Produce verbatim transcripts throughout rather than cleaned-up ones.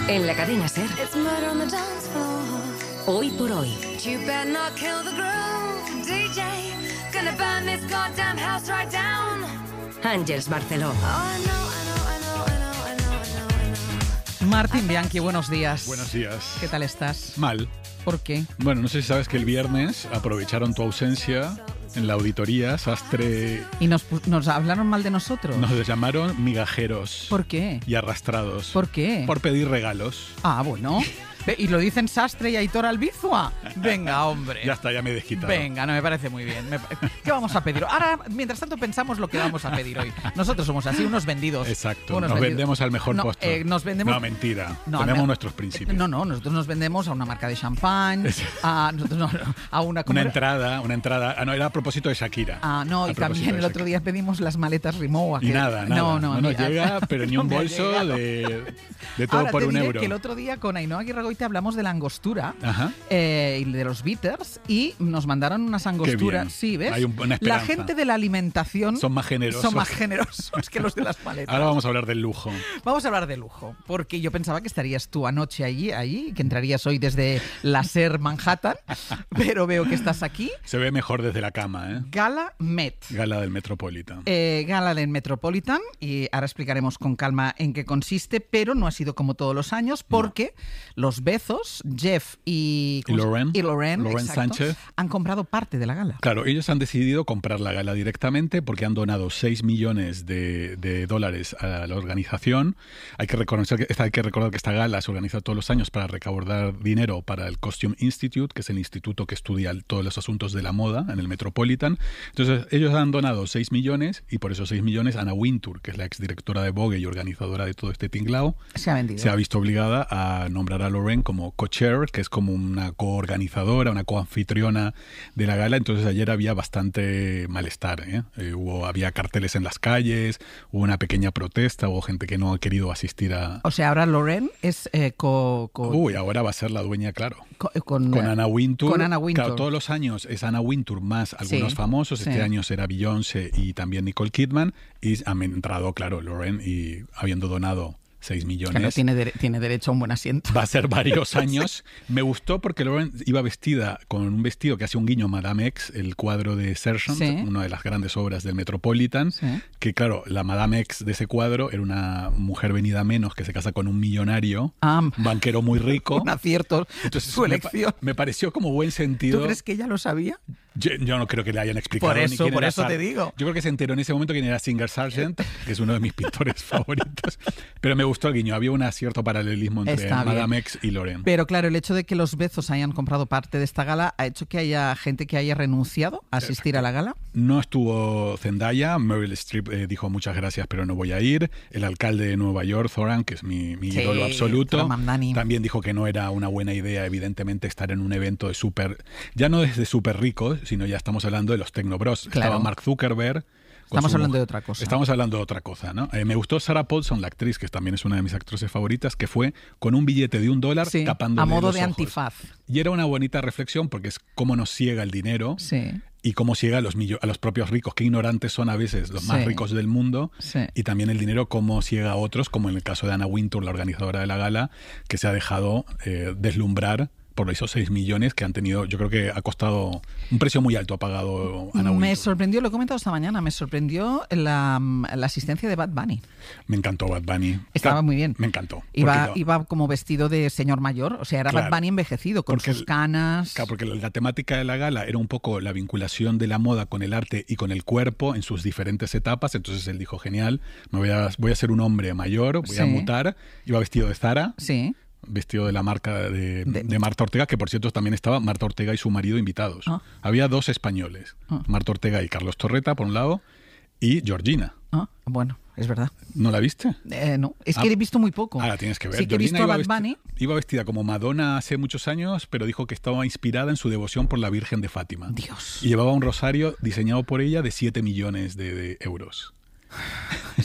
En la cadena SER. It's murder on the dance floor. Hoy por hoy. You better not kill the groove, D J. Gonna burn this goddamn house right down. Ángeles Barceló. Oh, I know, I know, I know, I know, I know, I know, I know. Martín Bianchi, buenos días. Buenos días. ¿Qué tal estás? Mal. ¿Por qué? Bueno, no sé si sabes que el viernes aprovecharon tu ausencia en la auditoría, Sastre. ¿Y nos, pu- nos hablaron mal de nosotros? Nos llamaron migajeros. ¿Por qué? Y arrastrados. ¿Por qué? Por pedir regalos. Ah, bueno. Ve, ¿y lo dicen Sastre y Aitor Albizua? Venga, hombre. Ya está, ya me he desquitado. Venga, no me parece muy bien. Me- ¿Qué vamos a pedir? Ahora, mientras tanto, pensamos lo que vamos a pedir hoy. Nosotros somos así, unos vendidos. Exacto. Unos nos vendidos. vendemos al mejor No, postre. eh, nos vendemos... No, mentira. No, Tenemos al me- nuestros principios. No, no, nosotros nos vendemos a una marca de champán, a, nosotros no, no, a una... ¿cómo Una era? entrada, una entrada. Ah, no, era a propósito de Shakira. Ah, no, A y propósito también de el otro Shakira. día pedimos las maletas Rimowa. Y que- nada, nada. No, no, no nos ni- llega, pero ni un no me ha bolso llegado. de, de todo Ahora por te un diré euro. que el otro día con Ainhoa Aguirregoite hablamos de la angostura Ajá. eh, y de los bitters y nos mandaron unas bien. angosturas. Sí, ¿ves? Hay un- una la esperanza. gente de la alimentación Son más generosos. son más generosos que los de las maletas. Ahora vamos a hablar del lujo. Vamos a hablar de lujo, porque yo pensaba que estarías tú anoche allí, allí, que entrarías hoy desde la SER Manhattan, pero veo que estás aquí. Se ve mejor desde la cama, ¿eh? Gala Met. Gala del Metropolitan. Eh, gala del Metropolitan, y ahora explicaremos con calma en qué consiste, pero no ha sido como todos los años porque los Bezos, Jeff y, Y Lauren. y Lauren, Lauren exacto, Sánchez. han comprado parte de la gala. Claro, ellos han decidido comprar la gala directamente porque han donado seis millones de, de dólares a la organización. Hay que, reconocer que, hay que recordar que esta gala se organiza todos los años para recaudar dinero para el Costume Institute, que es el instituto que estudia todos los asuntos de la moda en el Metropolitan. Entonces, ellos han donado seis millones y por esos seis millones Anna Wintour, que es la exdirectora de Vogue y organizadora de todo este tinglao, Se ha vendido. se ha visto obligada a nombrar a Lauren como co-chair, que es como una coorganizadora, una coanfitriona de la gala. Entonces ayer había bastante malestar, ¿eh? Eh, hubo, había carteles en las calles, hubo una pequeña protesta, hubo gente que no ha querido asistir a... O sea, ahora Lauren es eh, co, co- Uy, ahora va a ser la dueña, claro. co- con, Con eh, Anna Wintour. Con Anna Wintour. Claro, todos los años es Anna Wintour más algunos Sí, famosos. Este sí. año será Beyoncé y también Nicole Kidman. Y han entrado, claro, Lauren, y habiendo donado seis millones. Claro, tiene, dere- tiene derecho a un buen asiento. Va a ser varios años. Me gustó porque Lauren iba vestida con un vestido que hace un guiño a Madame X, el cuadro de Sergeant, Sí. una de las grandes obras del Metropolitan. Sí. Que claro, la Madame X de ese cuadro era una mujer venida a menos que se casa con un millonario, Ah, un banquero muy rico. un acierto Entonces, su me, pa- elección. me pareció como buen sentido. ¿Tú crees que ella lo sabía? Yo, yo no creo que le hayan explicado. Por ni eso, quién por era eso Sar- te digo. Yo creo que se enteró en ese momento quién era Singer Sargent, que es uno de mis pintores favoritos. Pero me gustó el guiño. Había un cierto paralelismo entre Está bien. Madame X y Lauren. Pero claro, el hecho de que los Bezos hayan comprado parte de esta gala ha hecho que haya gente que haya renunciado a asistir a la gala. No estuvo Zendaya, Meryl Streep eh, dijo muchas gracias pero no voy a ir. El alcalde de Nueva York, Zoran, que es mi, mi Sí, ídolo absoluto, Zoran Mamdani. también dijo que no era una buena idea evidentemente estar en un evento de súper, ya no desde súper ricos, sino ya estamos hablando de los Tecnobros. Claro. Estaba Mark Zuckerberg. con Estamos su hablando mujer. de otra cosa. Estamos hablando de otra cosa, ¿no? Eh, me gustó Sarah Paulson, la actriz, que también es una de mis actrices favoritas, que fue con un billete de un dólar Sí, tapándole a modo los de ojos. antifaz. Y era una bonita reflexión porque es cómo nos ciega el dinero. Sí. Y cómo ciega a los, millo- a los propios ricos, qué ignorantes son a veces los más Sí. ricos del mundo, Sí. y también el dinero cómo ciega a otros, como en el caso de Anna Wintour, la organizadora de la gala, que se ha dejado eh, deslumbrar por esos seis millones que han tenido. Yo creo que ha costado un precio muy alto, ha pagado Anna Me Wintour. sorprendió, lo he comentado esta mañana, me sorprendió la, la asistencia de Bad Bunny. Me encantó Bad Bunny. Estaba Está- muy bien. Me encantó. Iba, porque- iba como vestido de señor mayor, o sea, era Claro. Bad Bunny envejecido, con Porque sus el- canas. Claro, porque la temática de la gala era un poco la vinculación de la moda con el arte y con el cuerpo en sus diferentes etapas. Entonces él dijo, genial, me voy a, voy a ser un hombre mayor, voy a Sí. mutar. Iba vestido de Zara, Sí. vestido de la marca de, De- de Marta Ortega, que por cierto también estaba Marta Ortega y su marido invitados. Ah. Había dos españoles, Ah. Marta Ortega y Carlos Torreta, por un lado, y Georgina. Ah, bueno, es verdad. ¿No la viste? Eh, no, es Ah, que he visto muy poco. Ah, la tienes que ver. Sí que he Georgina visto a iba Bad vesti- Bunny. Iba vestida como Madonna hace muchos años, pero dijo que estaba inspirada en su devoción por la Virgen de Fátima. Dios. Y llevaba un rosario diseñado por ella de siete millones de, de euros. Es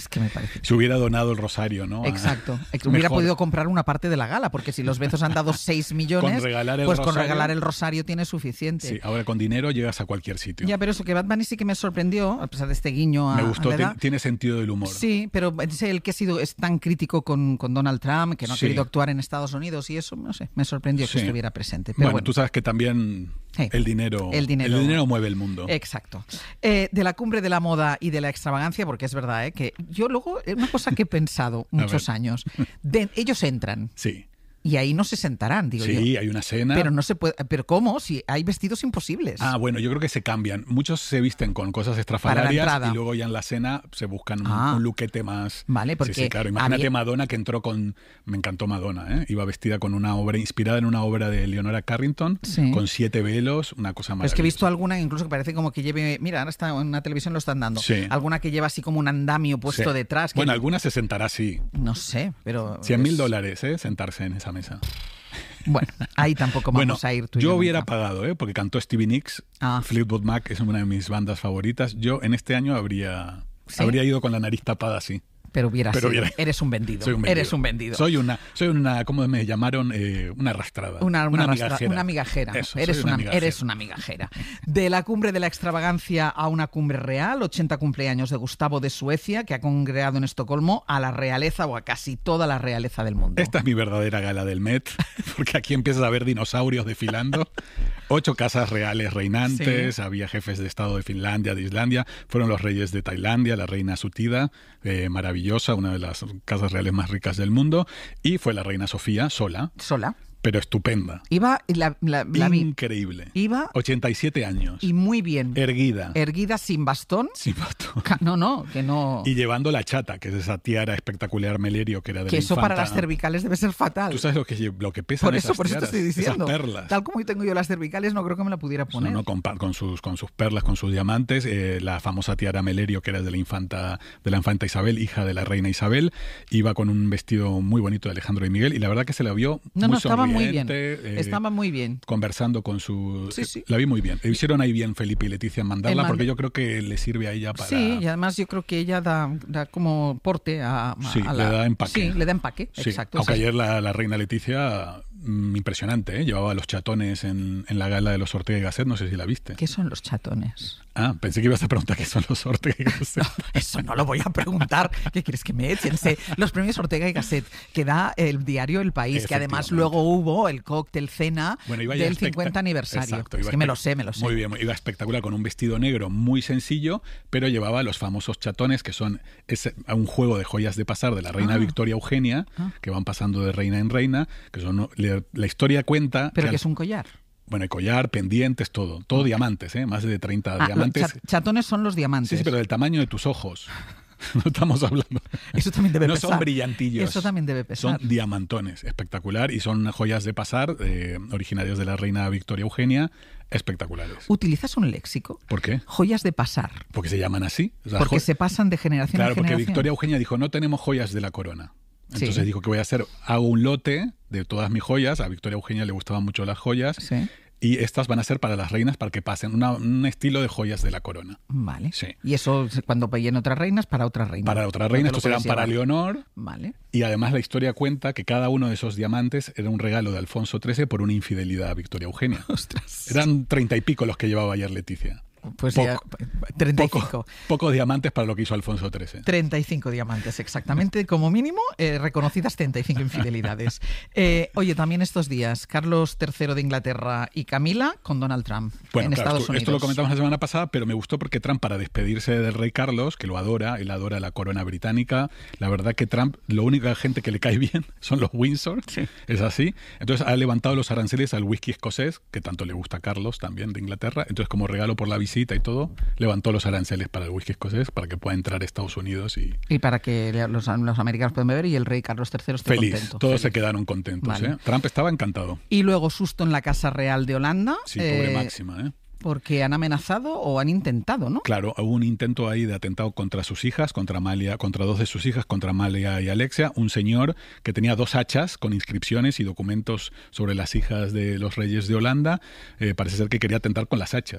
que me parece. Si hubiera donado el rosario, ¿no? Exacto. Hubiera podido comprar una parte de la gala, porque si los Bezos han dado seis millones, con regalar el pues rosario, con regalar el rosario tiene suficiente. Sí, ahora con dinero llegas a cualquier sitio. Ya, pero eso que Bad Bunny sí que me sorprendió, a pesar de este guiño a, me gustó, a la edad. Tiene sentido del humor. Sí, pero es el que ha sido es tan crítico con, con Donald Trump, que no ha Sí. querido actuar en Estados Unidos y eso, no sé, me sorprendió que Sí. estuviera presente. Pero Bueno, bueno, tú sabes que también Sí. el dinero, El dinero- el dinero mueve el mundo. Exacto. Eh, de la cumbre de la moda y de la extravagancia, porque es verdad, ¿eh? Que yo luego, eh, una cosa que he pensado muchos ver. años, de, ellos entran Sí. y ahí no se sentarán, digo Sí, yo. hay una cena. Pero no se puede, pero ¿cómo? Si hay vestidos imposibles. Ah, bueno, yo creo que se cambian. Muchos se visten con cosas estrafalarias entrada. y luego ya en la cena se buscan un, Ah. un luquete más. Vale, Sí, porque sí, claro. Imagínate había- Madonna que entró con. Me encantó Madonna, ¿eh? Iba vestida con una obra inspirada en una obra de Leonora Carrington, Sí. con siete velos, una cosa Pero maravillosa. es que he visto alguna incluso que parece como que lleve, mira, ahora está en una televisión lo están dando, Sí. alguna que lleva así como un andamio puesto Sí. detrás. Que Bueno, alguna se sentará así. no sé, pero cien mil es- dólares, ¿eh? Sentarse en esa mesa. Bueno, ahí tampoco vamos Bueno, a ir tú y yo yo hubiera nunca. pagado, ¿eh? Porque cantó Stevie Nicks. Ah. Fleetwood Mac es una de mis bandas favoritas. Yo en este año habría, ¿Sí? habría ido con la nariz tapada, sí. Pero hubiera Pero sido. hubiera- Eres un vendido. Soy un vendido. Eres un vendido. Soy una, soy una, ¿cómo me llamaron? Eh, una arrastrada. Una, una, rastra- migajera. una migajera. Eso, eres, soy una, migajera. eres una migajera. De la cumbre de la extravagancia a una cumbre real, ochenta cumpleaños de Gustavo de Suecia, que ha congregado en Estocolmo a la realeza o a casi toda la realeza del mundo. Esta es mi verdadera gala del Met, porque aquí empiezas a ver dinosaurios desfilando. Ocho casas reales reinantes, Sí. había jefes de Estado de Finlandia, de Islandia, fueron los reyes de Tailandia, la reina Sutida, eh, maravillosa, una de las casas reales más ricas del mundo, y fue la reina Sofía, sola, Sola. pero estupenda. Iba, y la, la, la vi. Increíble. Iba ochenta y siete años. y muy bien. Erguida. Erguida sin bastón. Sin bastón. Ca- No, no, que no. Y llevando la chata, que es esa tiara espectacular Melerio que era de Que la eso para infanta. las cervicales debe ser fatal. Tú sabes lo que, lle- lo que pesan Por eso, esas por eso te tiaras, estoy diciendo. esas perlas. Tal como tengo yo las cervicales, no creo que me la pudiera No, poner. no, con, pa- con sus, con sus perlas, con sus diamantes, eh, la famosa tiara Melerio, que era de la infanta de la infanta Isabel, hija de la reina Isabel, iba con un vestido muy bonito de Alejandro y Miguel, y la verdad que se la vio No, muy no, estaba muy bien. sonriente, eh, Estaba muy bien. conversando con su... Sí, sí. La vi muy bien. Hicieron ahí bien Felipe y Leticia en mandarla, En mand- porque yo creo que le sirve a ella para... Sí, y además yo creo que ella da, da como porte a, a- Sí, a le la... da empaque. Sí, le da empaque, Sí, exacto. aunque sí. ayer la, la reina Leticia, mm, impresionante, ¿eh? Llevaba los chatones en, en la gala de los Ortega y Gasset, no sé si la viste. ¿Qué son los chatones? Ah, pensé que ibas a preguntar qué son los Ortega y Gasset. Eso no lo voy a preguntar. ¿Qué quieres que me echen? Sé, los premios Ortega y Gasset, que da el diario El País, que además Efectivamente. luego hubo el cóctel cena Bueno, iba ya del espectac- cincuenta aniversario. Exacto, es iba que me espe- lo sé, me lo sé. Muy bien, iba espectacular con un vestido negro muy sencillo, pero llevaba los famosos chatones, que son es un juego de joyas de pasar de la reina Ah. Victoria Eugenia, Ah. que van pasando de reina en reina, que son le- la historia cuenta Pero que que al- es un collar. bueno, el collar, pendientes, todo, todo diamantes, ¿eh? Más de treinta Ah, diamantes. los chat- chatones son los diamantes. Sí, sí, pero del tamaño de tus ojos. No estamos hablando. Eso también debe no pesar. son brillantillos. Eso también debe pesar. Son diamantones, espectacular. Y son joyas de pasar, eh, originarias de la reina Victoria Eugenia, espectaculares. ¿Utilizas un léxico? ¿Por qué? Joyas de pasar. Porque se llaman así. O sea, Porque jo- se pasan de generación Claro, en porque generación. Victoria Eugenia dijo, no tenemos joyas de la corona. Entonces Sí. dijo, ¿qué voy a hacer? Hago un lote de todas mis joyas. A Victoria Eugenia le gustaban mucho las joyas. Sí. Y estas van a ser para las reinas para que pasen una- un estilo de joyas de la corona. Vale. Sí. Y eso cuando paguen otras reinas, para otras reinas. Para otras No reinas, te lo estos eran puedes para llevar. Leonor. Vale. Y además la historia cuenta que cada uno de esos diamantes era un regalo de Alfonso trece por una infidelidad a Victoria Eugenia. Ostras. Eran treinta y pico los que llevaba ayer Leticia. Pues Poco. ya, treinta y cinco. Poco- pocos diamantes para lo que hizo Alfonso trece. treinta y cinco diamantes, exactamente, como mínimo, eh, reconocidas treinta y cinco infidelidades. Eh, oye, también estos días, Carlos tercero de Inglaterra y Camila con Donald Trump Bueno, en claro, Estados esto, Unidos. esto lo comentamos la semana pasada, pero me gustó porque Trump, para despedirse del rey Carlos, que lo adora, él adora la corona británica, la verdad que Trump, la única gente que le cae bien son los Windsor, es así. Entonces ha levantado los aranceles al whisky escocés, que tanto le gusta a Carlos también de Inglaterra. Entonces, como regalo por la visita y todo, levantó los aranceles para el whisky escocés para que pueda entrar a Estados Unidos y Y para que los, los americanos puedan beber y el rey Carlos tercero esté feliz. contento. Todos Feliz. se quedaron contentos. Vale. ¿eh? Trump estaba encantado. Y luego susto en la Casa Real de Holanda. Sí, pobre eh, Máxima, ¿eh? Porque han amenazado o han intentado, ¿no? Claro, hubo un intento ahí de atentado contra sus hijas, contra Amalia, contra dos de sus hijas, contra Amalia y Alexia, un señor que tenía dos hachas con inscripciones y documentos sobre las hijas de los reyes de Holanda, eh, parece ser que quería atentar con las hachas.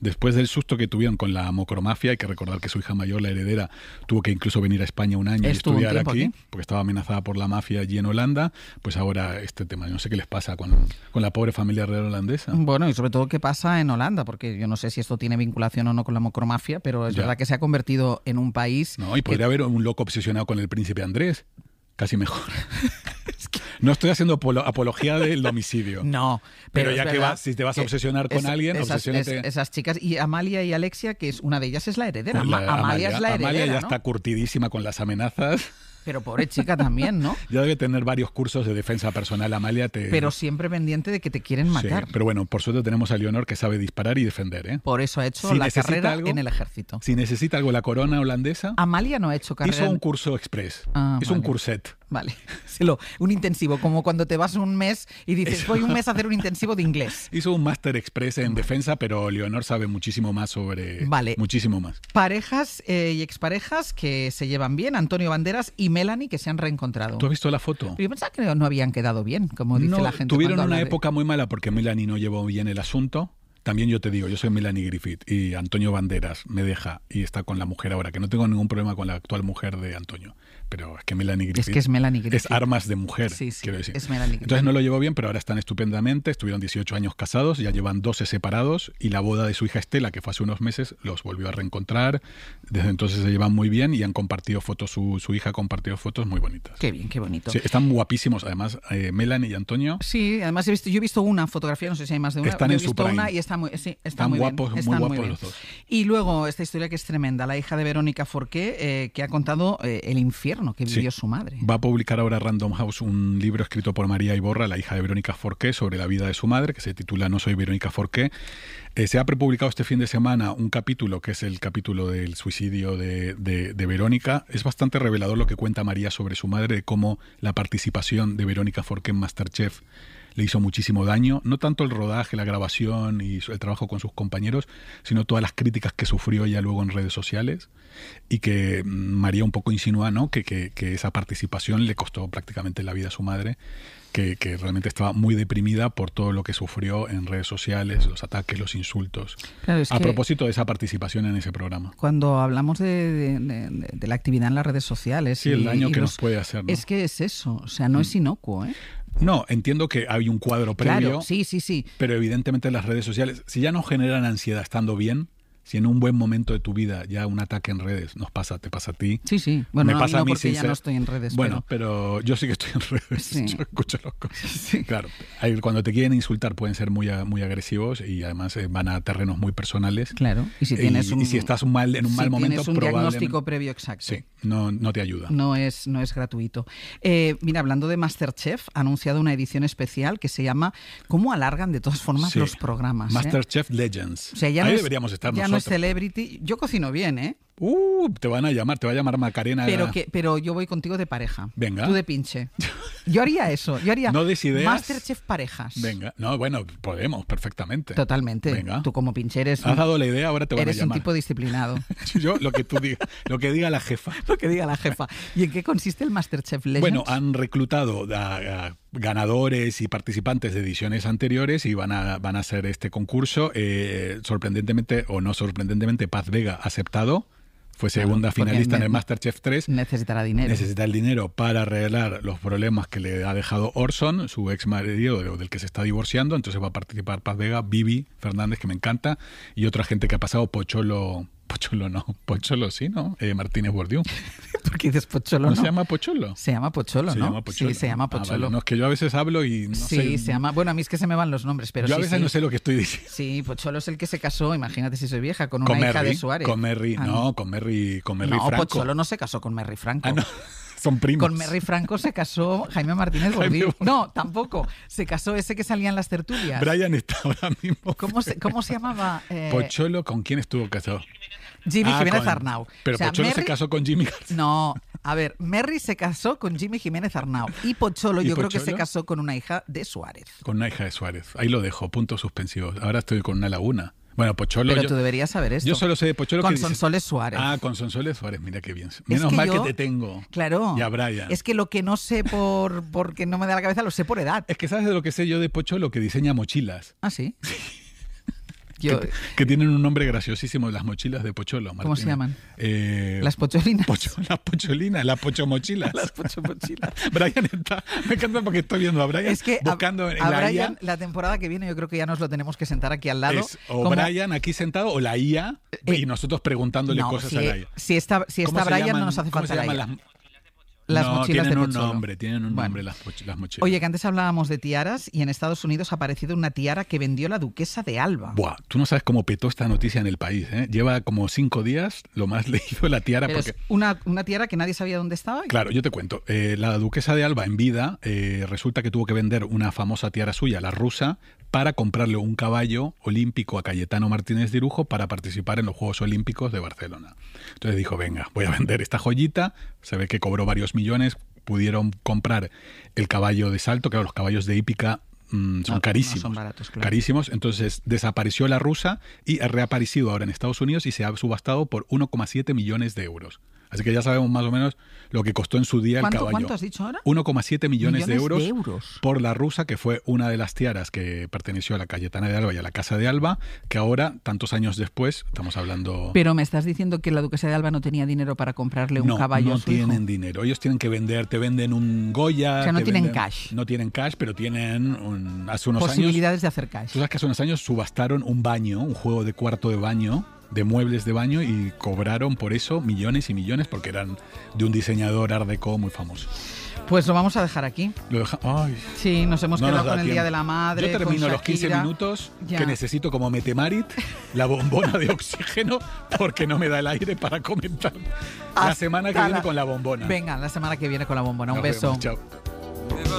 Después del susto que tuvieron con la mocromafia, hay que recordar que su hija mayor, la heredera, tuvo que incluso venir a España un año Estuvo y estudiar aquí, aquí, porque estaba amenazada por la mafia allí en Holanda. Pues ahora este tema, no sé qué les pasa con, con la pobre familia real holandesa. Bueno, y sobre todo qué pasa en Holanda, porque yo no sé si esto tiene vinculación o no con la mocromafia, pero es Ya. verdad que se ha convertido en un país... No, y podría que... haber un loco obsesionado con el príncipe Andrés. Casi mejor. No estoy haciendo apolo- apología del homicidio. No, Pero, pero, ya es que verdad vas, si te vas a que obsesionar con es- alguien, esas, obsesiónate. es- esas chicas, y Amalia y Alexia, que es una de ellas es la heredera. con la- Ama- Amalia, es la heredera, Amalia ya ¿no? está curtidísima con las amenazas. Pero pobre chica también, ¿no? Ya debe tener varios cursos de defensa personal. Amalia te... Pero siempre pendiente de que te quieren matar. Sí, pero bueno, por suerte tenemos a Leonor que sabe disparar y defender, ¿eh? Por eso ha hecho Si la necesita carrera algo- en el ejército. Si necesita algo la corona holandesa, Amalia no ha hecho carrera. hizo un en- curso express. Ah, hizo un vale. curset. Vale, Se lo- un intensivo, como cuando te vas un mes y dices, Eso. voy un mes a hacer un intensivo de inglés. Hizo un máster express en defensa, pero Leonor sabe muchísimo más sobre... Vale. Muchísimo más. Parejas eh, y exparejas que se llevan bien, Antonio Banderas y Melanie, que se han reencontrado. ¿Tú has visto la foto? Yo pensaba que no habían quedado bien, como dice No, la gente. tuvieron cuando una habla de- época muy mala porque Melanie no llevó bien el asunto. También yo te digo, yo soy Melanie Griffith y Antonio Banderas me deja y está con la mujer ahora, que no tengo ningún problema con la actual mujer de Antonio. Pero es que Melanie Griffith... Es que es Melanie Griffith. Es armas de mujer, Sí, sí, quiero decir. es Melanie Griffith. Entonces no lo llevó bien, pero ahora están estupendamente. Estuvieron dieciocho años casados, ya llevan doce separados y la boda de su hija Estela, que fue hace unos meses, los volvió a reencontrar. Desde entonces se llevan muy bien y han compartido fotos, su, su hija ha compartido fotos muy bonitas. Qué bien, qué bonito. Sí, están guapísimos, además, eh, Melanie y Antonio. Sí, además he visto, yo he visto una fotografía, no sé si hay más de una. Están yo he en su visto prime. una y está muy, sí, está Están muy guapos, bien. muy Están guapos bien. los dos. Y luego esta historia que es tremenda, la hija de Verónica Forqué, eh, que ha contado eh, el infierno que vivió Sí. su madre. Va a publicar ahora Random House un libro escrito por María Iborra, la hija de Verónica Forqué, sobre la vida de su madre, que se titula No soy Verónica Forqué. Eh, se ha prepublicado este fin de semana un capítulo, que es el capítulo del suicidio de, de, de Verónica. Es bastante revelador lo que cuenta María sobre su madre, de cómo la participación de Verónica Forqué en MasterChef le hizo muchísimo daño. No tanto el rodaje, la grabación y el trabajo con sus compañeros, sino todas las críticas que sufrió ella luego en redes sociales. Y que María un poco insinúa, ¿no?, que, que, que esa participación le costó prácticamente la vida a su madre, que, que realmente estaba muy deprimida por todo lo que sufrió en redes sociales, los ataques, los insultos. Claro, es a que propósito de esa participación en ese programa. cuando hablamos de, de- de- de la actividad en las redes sociales... Sí, y- el daño y que los- nos puede hacer, ¿no? Es que es eso, o sea, no es inocuo, ¿eh? No, entiendo que hay un cuadro previo, Claro, sí, sí, sí. pero evidentemente las redes sociales, si ya no generan ansiedad estando bien, si en un buen momento de tu vida ya un ataque en redes nos pasa, te pasa a ti. Sí, sí. Bueno, Me no, pasa no a mí porque sin ya ser- no estoy en redes. Bueno, pero- pero, yo sí que estoy en redes. Sí. Yo escucho los cosas. Claro. Hay- Cuando te quieren insultar pueden ser muy, a- muy agresivos y además eh, van a terrenos muy personales. Claro. Y si tienes y, un, y si estás mal, en un si mal momento, tienes un probablemente... diagnóstico previo exacto. Sí, no, no te ayuda. No es, no es gratuito. Eh, mira, hablando de MasterChef, ha anunciado una edición especial que se llama ¿Cómo alargan de todas formas Sí. los programas? eh? MasterChef Legends. O sea, ya Ahí no es- deberíamos estar ya no es nosotros. Celebrity. Yo cocino bien, ¿eh? Uh, te van a llamar, te va a llamar Macarena. Pero, que, pero yo voy contigo de pareja. Venga. Tú de pinche. Yo haría eso. Yo haría No des ideas. MasterChef parejas. Venga, no, bueno, podemos, perfectamente. Totalmente. Venga. Tú como pinche eres Has un, dado la idea, ahora te van a eres un llamar. tipo disciplinado. Yo, lo que tú digas, lo que diga la jefa. Lo que diga la jefa. ¿Y en qué consiste el MasterChef Legends? Bueno, han reclutado a, a ganadores y participantes de ediciones anteriores y van a, van a hacer este concurso. Eh, sorprendentemente, o no sorprendentemente, Paz Vega ha aceptado. Fue segunda Claro, porque finalista en ne- el MasterChef tres. necesitará dinero. Necesita el dinero para arreglar los problemas que le ha dejado Orson, su ex marido del que se está divorciando. Entonces va a participar Paz Vega, Vivi Fernández, que me encanta, y otra gente que ha pasado, Pocholo... Pocholo no, Pocholo sí, ¿no? Eh, Martínez Bordiú. ¿Por qué dices Pocholo? ¿No, No, se llama Pocholo? Se llama Pocholo, Se ¿no? llama Pocholo. Sí, se llama Ah, Pocholo. vale. No, es que yo a veces hablo y no sí, sé... se llama... Bueno, a mí es que se me van los nombres, pero yo sí, a veces sí. no sé lo que estoy diciendo. Sí, Pocholo es el que se casó, imagínate si soy vieja, con una Con hija Merry, de Suárez. con Merry, Ah, no, con Merry, con Merry no, Franco. Pocholo no se casó con Merry Franco. Ah, no, son primos. Con Merry Franco se casó Jaime Martínez Jaime Bordiú. Bordiú. No, tampoco. Se casó ese que salía en las tertulias. Brian está ahora mismo. ¿Cómo se, cómo se llamaba? Eh, Pocholo, ¿con quién estuvo casado? Jimmy Ah, Jiménez con- Arnau. Pero O sea, Pocholo se Merry- casó con Jimmy García. No, a ver, Merry se casó con Jimmy Jiménez Arnau y Pocholo ¿Y yo creo que se Pocholo? casó con una hija de Suárez. Con una hija de Suárez. Ahí lo dejo, puntos suspensivos. Ahora estoy con una laguna. Bueno, Pocholo... Pero yo, tú deberías saber esto. yo solo sé de Pocholo Con que dice- Sonsoles Suárez. Ah, con Sonsoles Suárez, mira qué bien. Menos que mal yo- que te tengo. Claro. Y a Brian. Es que lo que no sé por porque no me da la cabeza lo sé por edad. Es que sabes de lo que sé yo de Pocholo, que diseña mochilas. Ah, sí. Yo, que, que tienen un nombre graciosísimo, las mochilas de Pocholo. Martina. ¿Cómo se llaman? Eh, las pocholinas. Pocho, las pocholinas, las pochomochilas. Las pochomochilas. Brian está, me encanta porque estoy viendo a Brian es que buscando a, en a la Brian, I A. la temporada que viene yo creo que ya nos lo tenemos que sentar aquí al lado. Es o como, Brian aquí sentado o la I A eh, y nosotros preguntándole no, cosas si, a la I A. Si está, si está Brian llaman, no nos hace falta la I A. Las, Las no, mochilas tienen de un Pocholo. nombre, tienen un Bueno. nombre las, las mochilas. Oye, que antes hablábamos de tiaras y en Estados Unidos ha aparecido una tiara que vendió la duquesa de Alba. Buah, tú no sabes cómo petó esta noticia en el país, ¿eh? Lleva como cinco días lo más leído la tiara. Pero porque... es una, una tiara que nadie sabía dónde estaba. Claro, yo te cuento. Eh, la duquesa de Alba en vida eh, resulta que tuvo que vender una famosa tiara suya, la rusa, para comprarle un caballo olímpico a Cayetano Martínez de Irujo para participar en los Juegos Olímpicos de Barcelona. Entonces dijo, venga, voy a vender esta joyita. Se ve que cobró varios millones. Pudieron comprar el caballo de salto, claro, los caballos de hípica mmm, son no, carísimos. No son baratos, claro. Carísimos. Entonces desapareció la rusa y ha reaparecido ahora en Estados Unidos y se ha subastado por uno coma siete millones de euros. Así que ya sabemos más o menos lo que costó en su día el ¿Cuánto, caballo. ¿Cuánto has dicho ahora? uno coma siete millones, millones de, euros de euros por la rusa, que fue una de las tiaras que perteneció a la Cayetana de Alba y a la Casa de Alba, que ahora, tantos años después, estamos hablando... Pero me estás diciendo que la duquesa de Alba no tenía dinero para comprarle un no, caballo no a su tienen hijo. dinero. Ellos tienen que vender, te venden un Goya... O sea, no te tienen venden, cash. No tienen cash, pero tienen un, hace unos posibilidades años, de hacer cash. Tú sabes que hace unos años subastaron un baño, un juego de cuarto de baño, de muebles de baño, y cobraron por eso millones y millones porque eran de un diseñador art déco muy famoso. Pues lo vamos a dejar aquí. Lo deja... Ay. Sí, nos hemos No quedado nos da con el tiempo. Día de la Madre. Yo termino con los quince Shakira. minutos Ya. que necesito como Metemarit, la bombona de oxígeno, porque no me da el aire para comentar. La Hasta semana que la... viene con la bombona. Venga, la semana que viene con la bombona. Un Nos beso. vemos. Chao.